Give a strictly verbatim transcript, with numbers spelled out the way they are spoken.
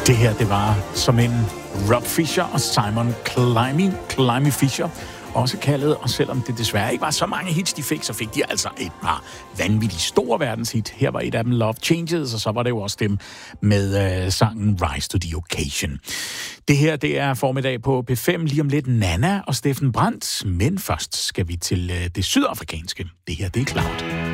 Det her, det var som en Rob Fisher og Simon Climby, Climby Fisher, også kaldet, og selvom det desværre ikke var så mange hits, de fik, så fik de altså et par vanvittigt store verdenshit. Her var et af dem Love Changes, og så var det jo også dem med øh, sangen Rise to the Occasion. Det her, det er formiddag på P fem, lige om lidt Nana og Steffen Brandt, men først skal vi til øh, det sydafrikanske. Det her, det er Cloud.